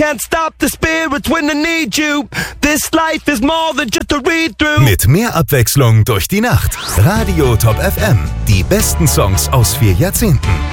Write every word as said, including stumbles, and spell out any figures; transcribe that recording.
Can't stop the spirits when they need you. This life is more than just a read-through. Mit mehr Abwechslung durch die Nacht. Radio Top F M. Die besten Songs aus vier Jahrzehnten.